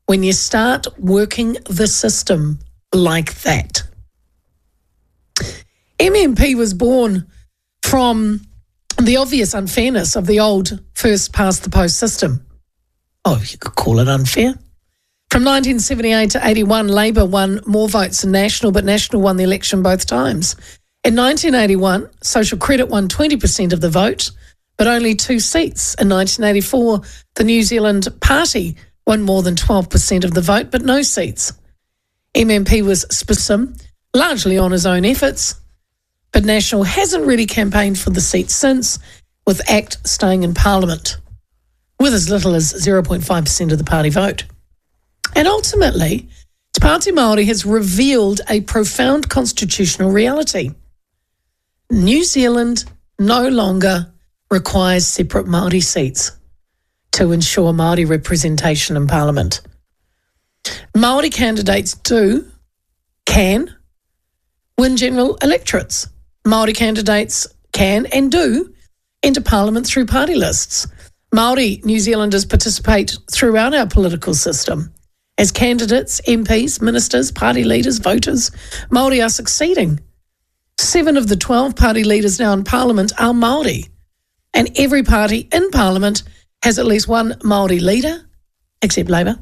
when you start working the system like that. MMP was born from the obvious unfairness of the old first-past-the-post system. Oh, you could call it unfair. From 1978 to 81, Labor won more votes than National, but National won the election both times. In 1981, Social Credit won 20% of the vote, but only 2 seats. In 1984, the New Zealand Party won more than 12% of the vote, but no seats. MMP was specific, largely on his own efforts, but National hasn't really campaigned for the seat since, with ACT staying in Parliament, with as little as 0.5% of the party vote. And ultimately, Te Pāti Māori has revealed a profound constitutional reality. New Zealand no longer requires separate Māori seats to ensure Māori representation in Parliament. Māori candidates can win general electorates. Māori candidates can and do enter Parliament through party lists. Māori New Zealanders participate throughout our political system. As candidates, MPs, ministers, party leaders, voters, Māori are succeeding. 7 of the 12 party leaders now in Parliament are Māori, and every party in Parliament has at least one Māori leader, except Labor.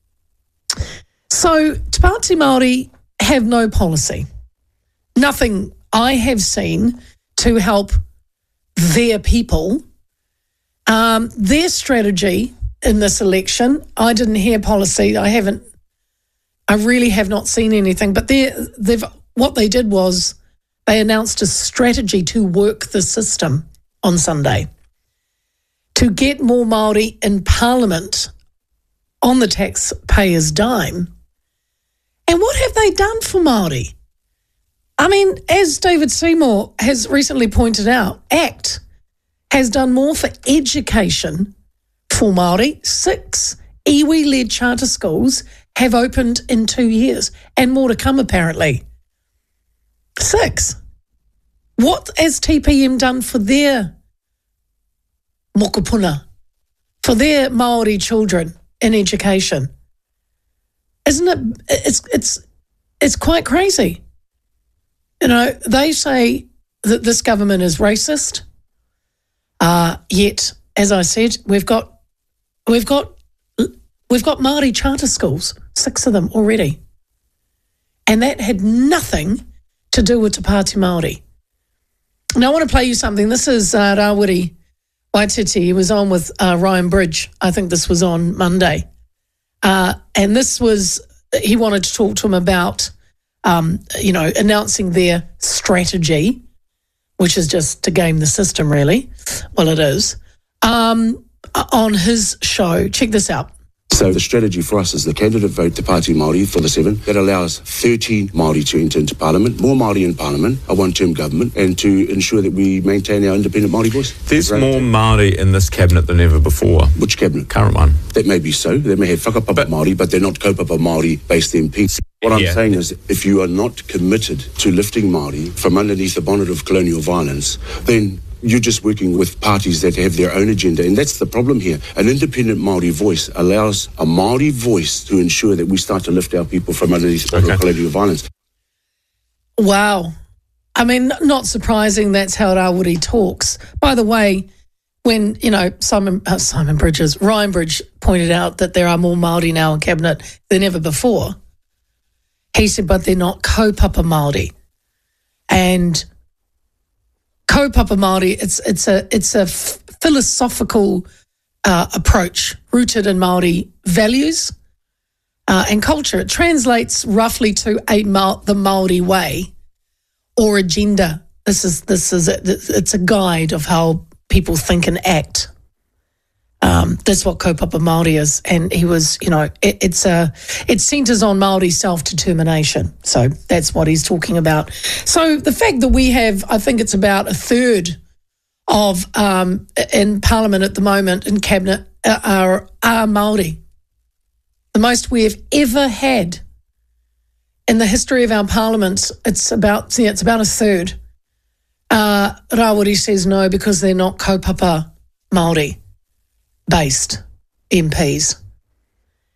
So Te Pāti Māori have no policy. Nothing I have seen to help their people. Their strategy in this election, I didn't hear policy. I really have not seen anything. But what they did was they announced a strategy to work the system on Sunday to get more Māori in Parliament on the taxpayer's dime. And what have they done for Māori? I mean, as David Seymour has recently pointed out, ACT has done more for education for Māori. 6 iwi-led charter schools have opened in 2 years, and more to come apparently. 6. What has TPM done for their mokopuna, for their Māori children in education? Isn't it? It's quite crazy. You know, they say that this government is racist. Yet, as I said, we've got Māori charter schools, 6 of them already, and that had nothing to do with Te Pāti Māori. Now, I want to play you something. This is Rawiri Waititi. He was on with Ryan Bridge. I think this was on Monday, and he wanted to talk to him about announcing their strategy, which is just to game the system, really. Well, it is. On his show. Check this out. So the strategy for us is the candidate vote Te Pāti Māori for the 7. That allows 13 Māori to enter into Parliament, more Māori in Parliament, a one-term government, and to ensure that we maintain our independent Māori voice. There's more Māori in this cabinet than ever before. Which cabinet? Current one. That may be so. They may have whakapapa Māori, but they're not kaupapa Māori-based MPs. What I'm saying is, if you are not committed to lifting Māori from underneath the bonnet of colonial violence, then you're just working with parties that have their own agenda, and that's the problem here. An independent Māori voice allows a Māori voice to ensure that we start to lift our people from underneath colonial violence. Wow. I mean, not surprising that's how Rawiri talks. By the way, when, Ryan Bridge pointed out that there are more Māori now in Cabinet than ever before, he said, but they're not kaupapa Māori. And kaupapa Māori, it's a philosophical approach rooted in Māori values and culture. It translates roughly to the Māori way or agenda. It's a guide of how people think and act. That's what kaupapa Māori is, and he was, it centres on Māori self-determination. So that's what he's talking about. So the fact that we have, I think it's about a third of in Parliament at the moment in Cabinet are Māori, the most we have ever had in the history of our Parliament. It's about a third. Rawiri says no because they're not kaupapa Māori based MPs.